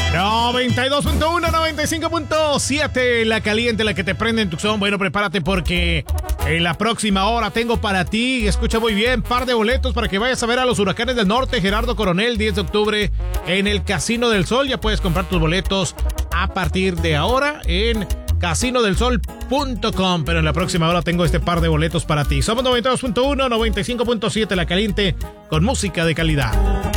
92.1, 95.7, la caliente, la que te prende en Tucson. Bueno, prepárate porque en la próxima hora tengo para ti, escucha muy bien, par de boletos para que vayas a ver a los Huracanes del Norte, Gerardo Coronel, 10 de octubre en el Casino del Sol. Ya puedes comprar tus boletos a partir de ahora en casinodelsol.com, pero en la próxima hora tengo este par de boletos para ti. Somos 92.1, 95.7, la caliente, con música de calidad.